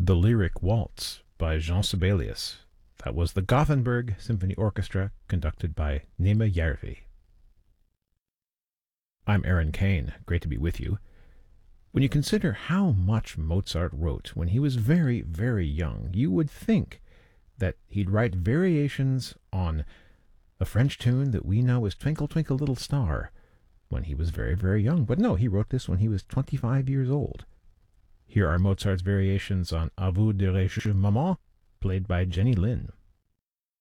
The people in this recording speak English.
The Lyric Waltz by Jean Sibelius. That was the Gothenburg Symphony Orchestra, conducted by Nema Järvi. I'm Aaron Kane. Great to be with you. When you consider how much Mozart wrote when he was very, very young, you would think that he'd write variations on a French tune that we know as Twinkle, Twinkle, Little Star when he was very, very young. But no, he wrote this when he was 25 years old. Here are Mozart's variations on A vous dirai-je maman, played by Jenny Lin.